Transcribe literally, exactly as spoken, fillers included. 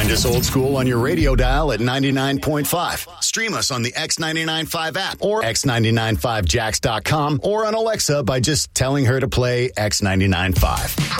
Find us old school on your radio dial at ninety-nine point five. Stream us on the X ninety-nine point five app or x ninety-nine point five jacks dot com or on Alexa by just telling her to play X ninety-nine point five.